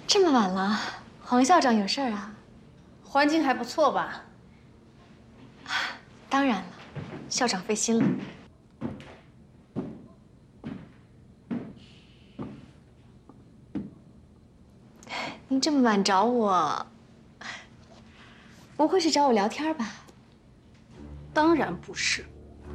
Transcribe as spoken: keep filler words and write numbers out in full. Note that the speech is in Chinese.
这么晚了，黄校长有事儿啊？ 环境还不错吧？ 当然了，校长费心了。您这么晚找我，不会是找我聊天吧？ 当然不是。